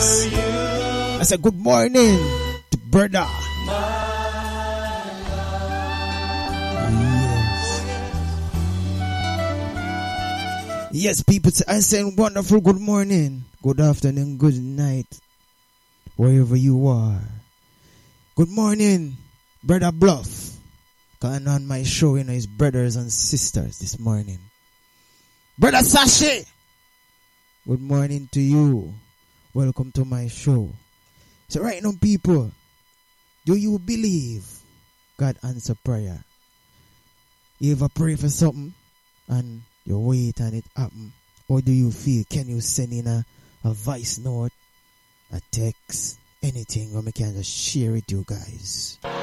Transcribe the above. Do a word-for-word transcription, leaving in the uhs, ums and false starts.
I said good morning to brother. Yes, people, I say wonderful good morning, good afternoon, good night, wherever you are. Good morning, Brother Bluff. Coming on my show, you know, his brothers and sisters this morning. Brother Sashi, good morning to you. Welcome to my show. So right now, people, do you believe God answer prayer? You ever pray for something and you wait and it happen? Or do you feel, can you send in a, a voice note, a text, anything, or we can just share it with you guys?